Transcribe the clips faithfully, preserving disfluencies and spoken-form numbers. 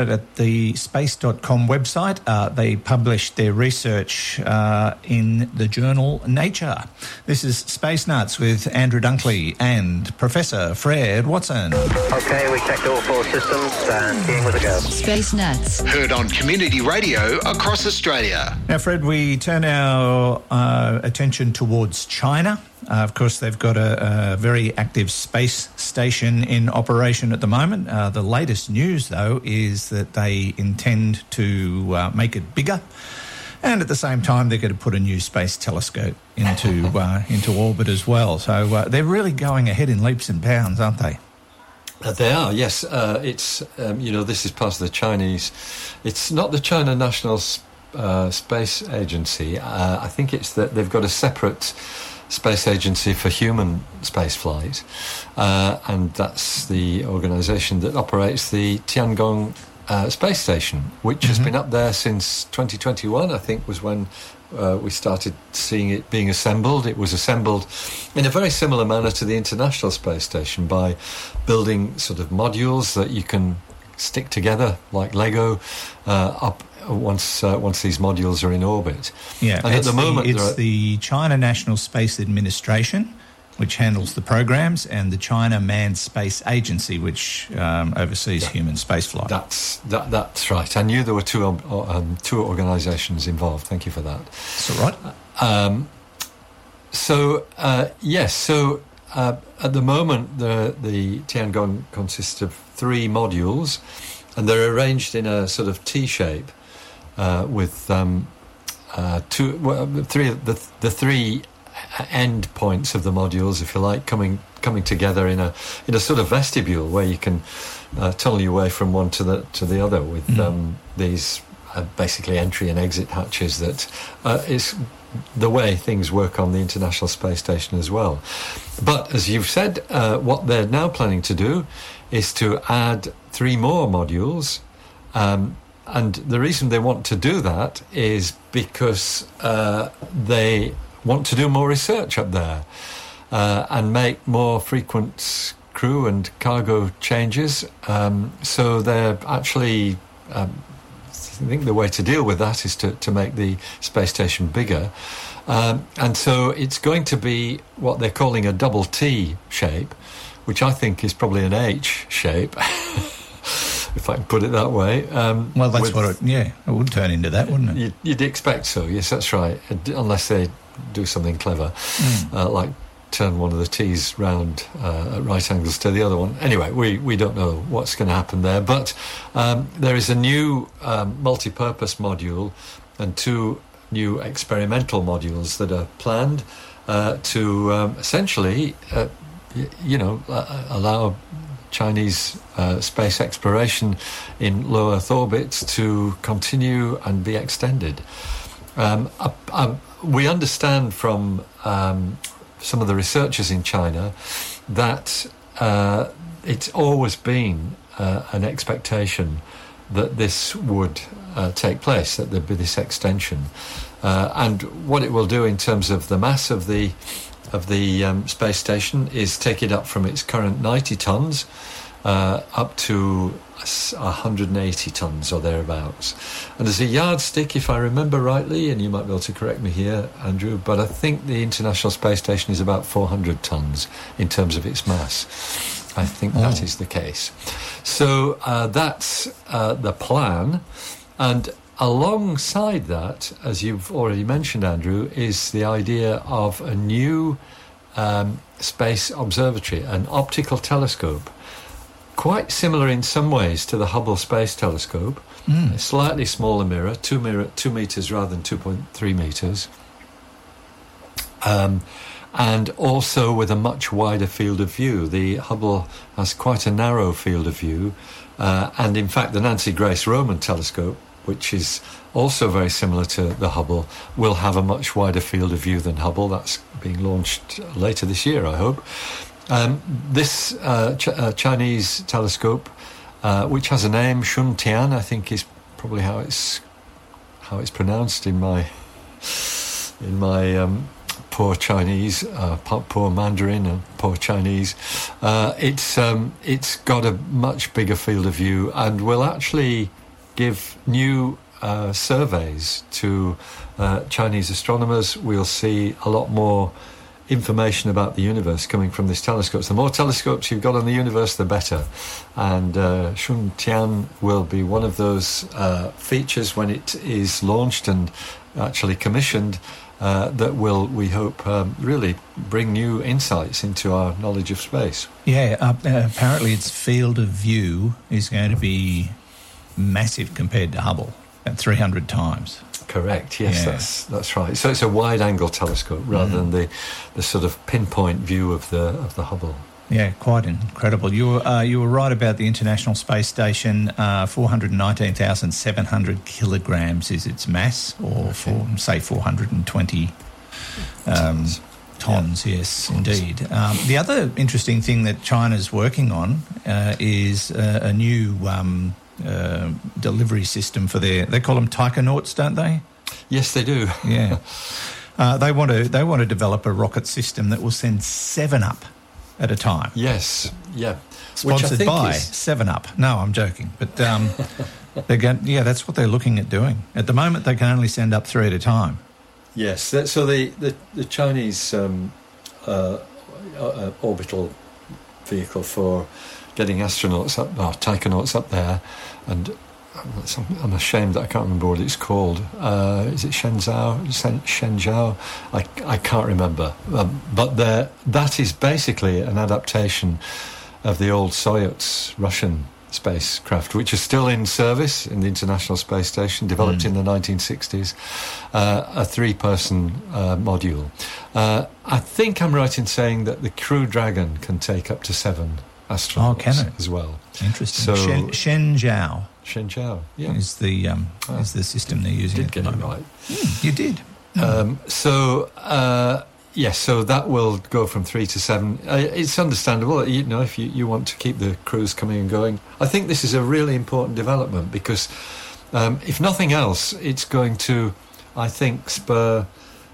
At the space dot com website, uh, they published their research uh, in the journal Nature. This is Space Nuts with Andrew Dunkley and Professor Fred Watson. Okay, we checked all four systems and keying with a go. Space Nuts. Heard on community radio across Australia. Now, Fred, we turn our uh, attention towards China. Uh, of course, they've got a, a very active space station in operation at the moment. Uh, the latest news, though, is that they intend to uh, make it bigger, and at the same time, they're going to put a new space telescope into uh, into orbit as well. So uh, they're really going ahead in leaps and bounds, aren't they? Uh, they are, yes. Uh, it's um, you know, this is part of the Chinese. It's not the China National uh, Space Agency. Uh, I think it's that they've got a separate space agency for human spaceflight, uh, and that's the organisation that operates the Tiangong uh, space station, which mm-hmm. has been up there since twenty twenty-one, I think, was when uh, we started seeing it being assembled. It was assembled in a very similar manner to the International Space Station by building sort of modules that you can stick together like Lego uh, up once uh, once these modules are in orbit. Yeah, and at the moment the, it's are, the China National Space Administration, which handles the programs, and the China Manned Space Agency, which um, oversees yeah, human spaceflight. That's that, that's right. I knew there were two um, two organisations involved. Thank you for that. That's all right. Um, so uh, yes, so uh, at the moment the the Tiangong consists of three modules, and they're arranged in a sort of T shape. Uh, with um, uh, two, well, three, the the three end points of the modules, if you like, coming coming together in a in a sort of vestibule where you can uh, tunnel your way from one to the to the other with mm. um, these uh, basically entry and exit hatches. That uh, is the way things work on the International Space Station as well. But as you've said, uh, what they're now planning to do is to add three more modules. Um, And the reason they want to do that is because uh, they want to do more research up there uh, and make more frequent crew and cargo changes. Um, so they're actually, um, I think the way to deal with that is to, to make the space station bigger. Um, and so it's going to be what they're calling a double T shape, which I think is probably an H shape. If I can put it that way. Um, well, that's with, what it, yeah, it would turn into that, wouldn't it? You'd, you'd expect so, yes, that's right, unless they do something clever, mm. uh, like turn one of the T's round uh, at right angles to the other one. Anyway, we, we don't know what's going to happen there, but um, there is a new um, multi-purpose module and two new experimental modules that are planned uh, to um, essentially, uh, y- you know, uh, allow Chinese uh, space exploration in low Earth orbits to continue and be extended. Um, uh, uh, we understand from um, some of the researchers in China that uh, it's always been uh, an expectation that this would uh, take place, that there'd be this extension. Uh, and what it will do in terms of the mass of the of the um, space station is take it up from its current ninety tons uh, up to one hundred eighty tons or thereabouts. And as a yardstick, if I remember rightly, and you might be able to correct me here, Andrew, but I think the International Space Station is about four hundred tons in terms of its mass. I think oh. that is the case. So uh, that's uh, the plan. And alongside that, as you've already mentioned, Andrew, is the idea of a new um, space observatory, an optical telescope, quite similar in some ways to the Hubble Space Telescope, mm. a slightly smaller mirror, two mirror, two metres rather than two point three metres, um, and also with a much wider field of view. The Hubble has quite a narrow field of view, uh, and in fact the Nancy Grace Roman telescope, which is also very similar to the Hubble, will have a much wider field of view than Hubble. That's being launched later this year, I hope. Um, this uh, Ch- uh, Chinese telescope, uh, which has a name, Shuntian, I think is probably how it's how it's pronounced in my in my um, poor Chinese, uh, poor Mandarin and poor Chinese. Uh, it's um, it's got a much bigger field of view and will actually give new uh, surveys to uh, Chinese astronomers. We'll see a lot more information about the universe coming from this telescope. The more telescopes you've got on the universe, the better. And uh, Shuntian will be one of those uh, features when it is launched and actually commissioned uh, that will, we hope, um, really bring new insights into our knowledge of space. Yeah, uh, uh, apparently its field of view is going to be massive compared to Hubble, at three hundred times. Correct. Yes, yeah. that's that's right. So it's a wide-angle telescope rather mm. than the the sort of pinpoint view of the of the Hubble. Yeah, quite incredible. You were uh, you were right about the International Space Station. Uh, four hundred nineteen thousand seven hundred kilograms is its mass, or okay. for say four hundred twenty um, tons. Tons, yeah. Yes, tons. Indeed. Um, the other interesting thing that China's working on uh, is uh, a new. Um, Uh, delivery system for their, they call them taikonauts, don't they? Yes, they do. Yeah, uh, they want to they want to develop a rocket system that will send seven up at a time. Yes, yeah. Sponsored by is... Seven Up. No, I'm joking, but um, they're going. Yeah, that's what they're looking at doing. At the moment, they can only send up three at a time. Yes, that, so the the, the Chinese um, uh, uh, orbital vehicle for getting astronauts up, or taikonauts up there, and I'm ashamed that I can't remember what it's called. Uh, is it Shenzhou? Shenzhou? I, I can't remember. Um, but that is basically an adaptation of the old Soyuz Russian spacecraft, which is still in service in the International Space Station, developed mm. in the nineteen sixties, uh, a three-person uh, module. Uh, I think I'm right in saying that the Crew Dragon can take up to seven astronauts oh, can it? as well. Interesting. So, Shen, Shenzhou. Shenzhou, yeah. Is the, um, oh, is the system they're using did at the get moment. it right. Mm, you did. Mm. Um, so, uh, yes, so that will go from three to seven. Uh, it's understandable, you know, if you, you want to keep the crews coming and going. I think this is a really important development because, um, if nothing else, it's going to, I think, spur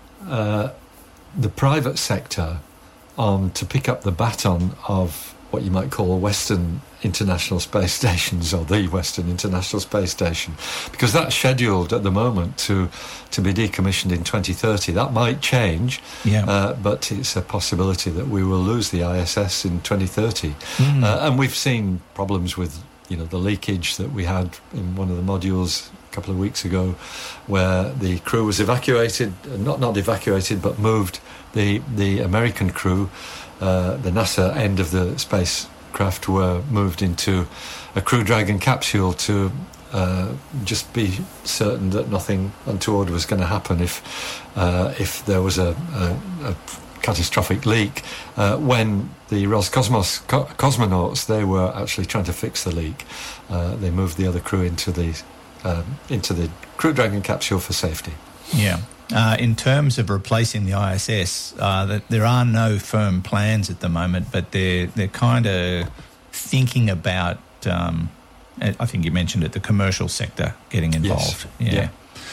uh, the private sector on to pick up the baton of what you might call Western International Space Stations, or the Western International Space Station, because that's scheduled at the moment to to be decommissioned in twenty thirty. That might change, yeah. uh, but it's a possibility that we will lose the I S S in twenty thirty. Mm. Uh, and we've seen problems with, you know, the leakage that we had in one of the modules a couple of weeks ago, where the crew was evacuated, not not evacuated, but moved. The the American crew, uh, the NASA end of the spacecraft, were moved into a Crew Dragon capsule to uh, just be certain that nothing untoward was going to happen if uh, if there was a, a, a catastrophic leak. Uh, when the Roscosmos co- cosmonauts, they were actually trying to fix the leak. Uh, they moved the other crew into the um, into the Crew Dragon capsule for safety. Yeah. Uh, in terms of replacing the I S S, uh, that there are no firm plans at the moment, but they're they're kind of thinking about. Um, I think you mentioned it, the commercial sector getting involved. Yes. Yeah. yeah.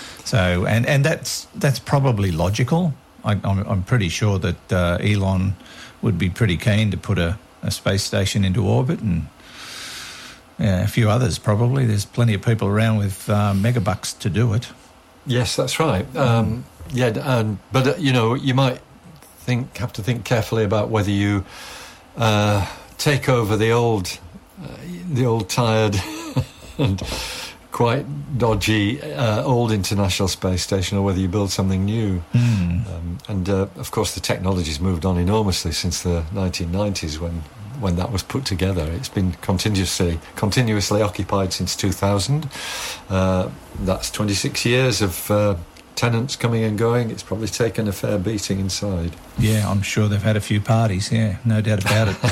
So and, and that's that's probably logical. I, I'm, I'm pretty sure that uh, Elon would be pretty keen to put a, a space station into orbit, and yeah, a few others probably. There's plenty of people around with uh, megabucks to do it. Yes, that's right. Um, yeah, and but uh, you know, you might think have to think carefully about whether you uh, take over the old, uh, the old tired and quite dodgy uh, old International Space Station, or whether you build something new. Mm. Um, and uh, of course, the technology's moved on enormously since the nineteen nineties when. when that was put together. It's been continuously continuously occupied since two thousand. Uh, that's twenty-six years of uh, tenants coming and going. It's probably taken a fair beating inside. Yeah, I'm sure they've had a few parties, yeah, no doubt about it.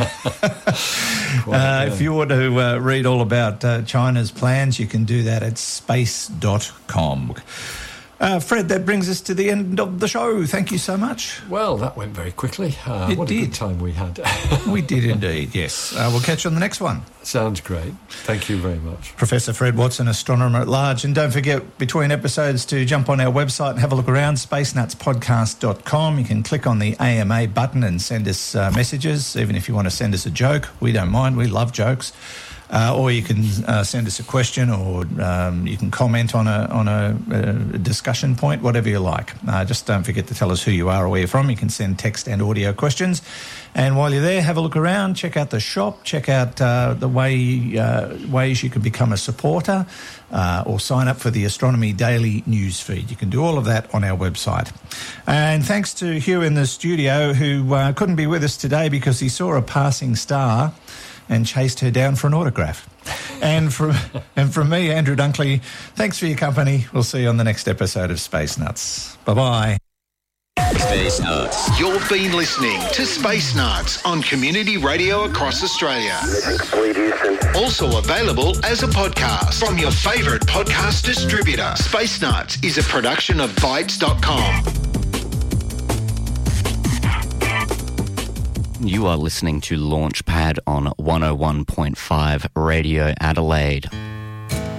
Quite, uh, yeah. If you want to uh, read all about uh, China's plans, you can do that at space dot com. Uh, Fred, that brings us to the end of the show. Thank you so much. Well, that went very quickly. Uh, it what did. a good time we had. We did indeed, yes. Uh, we'll catch you on the next one. Sounds great. Thank you very much. Professor Fred Watson, astronomer at large. And don't forget, between episodes, to jump on our website and have a look around, space nuts podcast dot com. You can click on the A M A button and send us uh, messages, even if you want to send us a joke. We don't mind. We love jokes. Uh, or you can uh, send us a question, or um, you can comment on a on a, a discussion point, whatever you like. Uh, just don't forget to tell us who you are or where you're from. You can send text and audio questions. And while you're there, have a look around, check out the shop, check out uh, the way uh, ways you can become a supporter uh, or sign up for the Astronomy Daily news feed. You can do all of that on our website. And thanks to Hugh in the studio, who uh, couldn't be with us today because he saw a passing star and chased her down for an autograph. And from and from me, Andrew Dunkley, thanks for your company. We'll see you on the next episode of Space Nuts. Bye-bye. Space Nuts. You've been listening to Space Nuts on Community Radio across Australia. Also available as a podcast from your favourite podcast distributor. Space Nuts is a production of Bytes dot com. You are listening to Launchpad on one oh one point five Radio Adelaide.